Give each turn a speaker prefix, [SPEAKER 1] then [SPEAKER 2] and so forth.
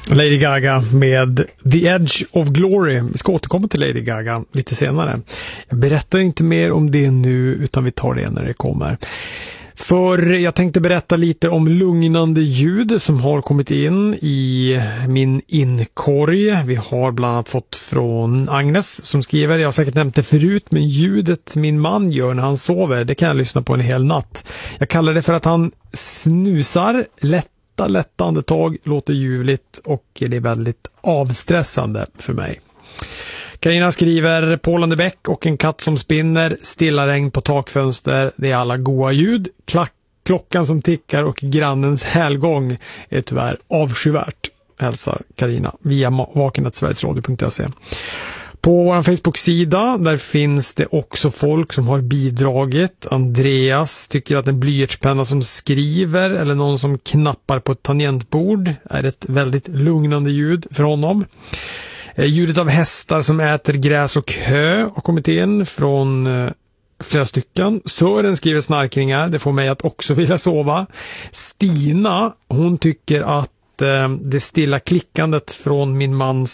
[SPEAKER 1] Lady Gaga med The Edge of Glory. Vi ska återkomma till Lady Gaga lite senare. Jag berättar inte mer om det nu, utan vi tar det när det kommer. För jag tänkte berätta lite om lugnande ljud som har kommit in i min inkorg. Vi har bland annat fått från Agnes som skriver, jag har säkert nämnt det förut, men ljudet min man gör när han sover, det kan jag lyssna på en hel natt. Jag kallar det för att han snusar, lätta andetag, låter ljuvligt och det är väldigt avstressande för mig. Carina skriver, Paul Bäck och en katt som spinner, stilla regn på takfönster, det är alla goa ljud, klockan som tickar och grannens hälgång är tyvärr avskyvärt, hälsar Carina via vaken@sverigesradio.se. På vår Facebook-sida, där finns det också folk som har bidragit. Andreas tycker att en blyertspenna som skriver eller någon som knappar på ett tangentbord är ett väldigt lugnande ljud för honom. Ljudet av hästar som äter gräs och hö har kommit in från flera stycken. Sören skriver snarkningar, det får mig att också vilja sova. Stina, hon tycker att det stilla klickandet från min mans